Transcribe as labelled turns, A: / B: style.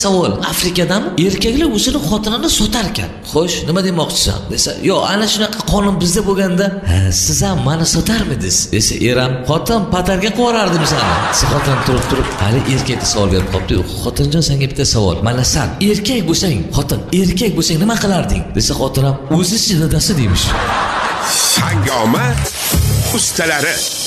A: Savol: Afrikadan erkaklar o'zini xotinini sotar ekan. Xo'sh, nima demoqchisan? Desa, "Yo, ana shunaqa qonun bizda bo'lganda, siz ham meni sotarmidingiz?" Desa, eram, "Xotin patarga qo'yardim seni." Siz xotin turib, hali erkakka savol berib qopti. "Xotinjon, senga bitta savol. Mana sen erkak bo'lsang, xotin erkak bo'lsang nima qilarding?" Desa, xotin ham, "O'zi dadasi" deymish.
B: Hangoma ustalari